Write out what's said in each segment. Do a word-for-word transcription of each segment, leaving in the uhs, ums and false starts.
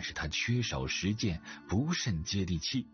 是他缺少实践，不甚接地气。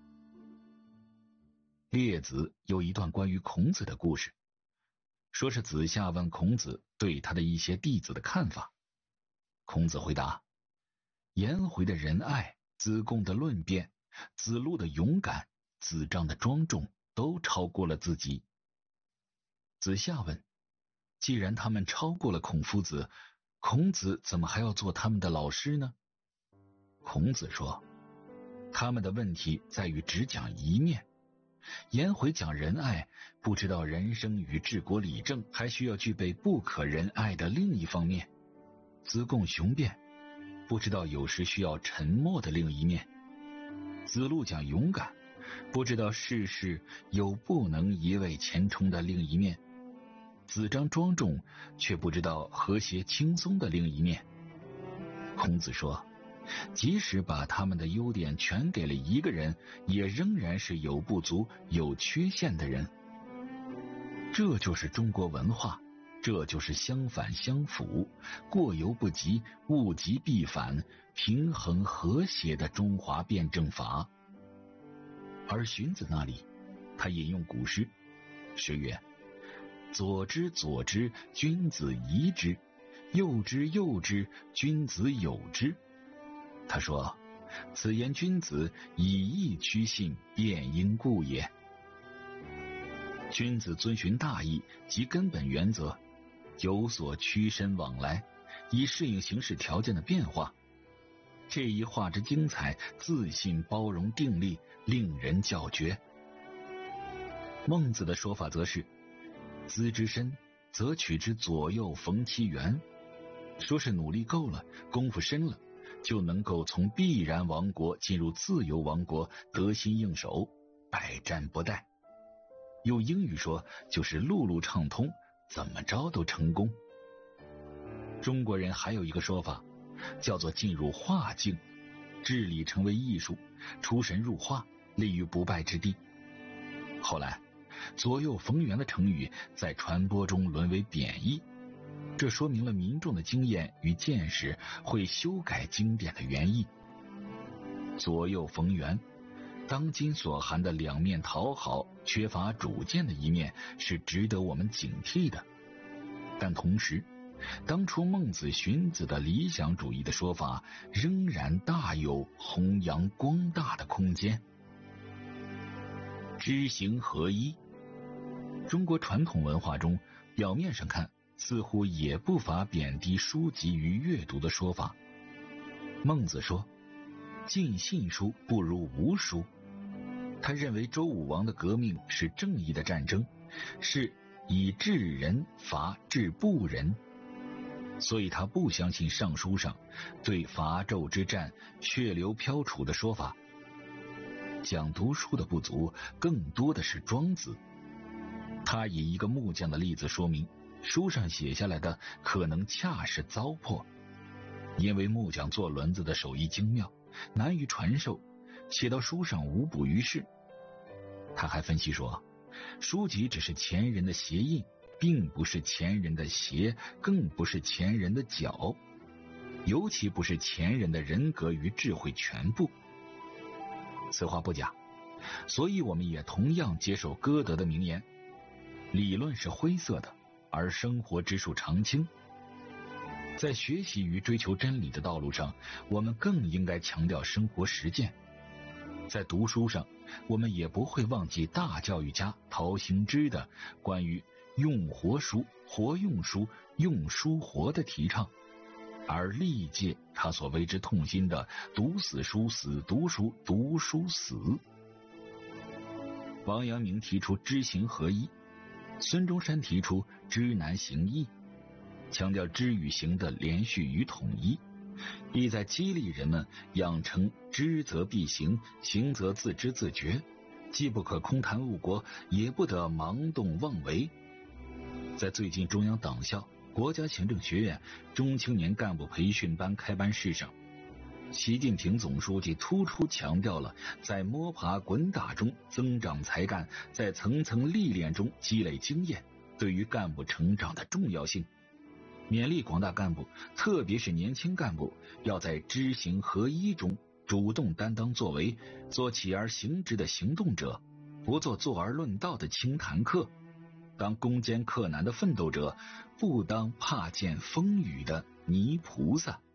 列子有一段关于孔子的故事，说是子夏问孔子对他的一些弟子的看法。孔子回答：颜回的仁爱，子贡的论辩，子路的勇敢，子张的庄重，都超过了自己。子夏问：既然他们超过了孔夫子，孔子怎么还要做他们的老师呢？孔子说：他们的问题在于只讲一面。颜回讲仁爱，不知道人生与治国理政还需要具备不可仁爱的另一方面。子贡雄辩，不知道有时需要沉默的另一面。子路讲勇敢，不知道世事有不能一味前冲的另一面。子张庄重，却不知道和谐轻松的另一面。孔子说，即使把他们的优点全给了一个人，也仍然是有不足有缺陷的人。这就是中国文化，这就是相反相符，过犹不及，物极必反，平衡和谐的中华辩证法。而荀子那里，他引用古诗，诗曰：左之左之，君子夷之；右之右之，君子有之。他说，此言君子以义趋信，辩因故也。君子遵循大义及根本原则，有所屈身往来，以适应形势条件的变化。这一话之精彩，自信包容定力，令人叫绝。孟子的说法则是：资之深，则取之左右逢其源。说是努力够了，功夫深了，就能够从必然亡国进入自由王国，得心应手，百战不殆。用英语说，就是路路畅通，怎么着都成功。中国人还有一个说法，叫做进入画境，治理成为艺术，出神入化，立于不败之地。后来左右逢源的成语在传播中沦为贬义，这说明了民众的经验与见识会修改经典的原意。左右逢源，当今所含的两面讨好、缺乏主见的一面是值得我们警惕的。但同时，当初孟子、荀子的理想主义的说法仍然大有弘扬光大的空间。知行合一，中国传统文化中，表面上看似乎也不乏贬低书籍与阅读的说法。孟子说，尽信书不如无书。他认为周武王的革命是正义的战争，是以治人伐治不仁，所以他不相信尚书上对伐纣之战血流飘杵的说法。讲读书的不足，更多的是庄子。他以一个木匠的例子说明，书上写下来的可能恰是糟粕，因为木匠做轮子的手艺精妙，难于传授，写到书上无补于事。他还分析说，书籍只是前人的鞋印，并不是前人的鞋，更不是前人的脚，尤其不是前人的人格与智慧全部。此话不假，所以我们也同样接受歌德的名言，理论是灰色的，而生活之树常青。在学习与追求真理的道路上，我们更应该强调生活实践。在读书上，我们也不会忘记大教育家陶行知的关于用活书、活用书、用书活的提倡，而历届他所为之痛心的读死书、死读书、读书死。王阳明提出知行合一，孙中山提出知难行易，强调知与行的连续与统一，意在激励人们养成知则必行，行则自知自觉，既不可空谈误国，也不得盲动妄为。在最近中央党校国家行政学院中青年干部培训班开班式上，习近平总书记突出强调了在摸爬滚打中增长才干，在层层历练中积累经验对于干部成长的重要性。 勉励广大干部，特别是年轻干部，要在知行合一中主动担当作为，做起而行之的行动者，不做坐而论道的清谈客，当攻坚克难的奋斗者，不当怕见风雨的泥菩萨。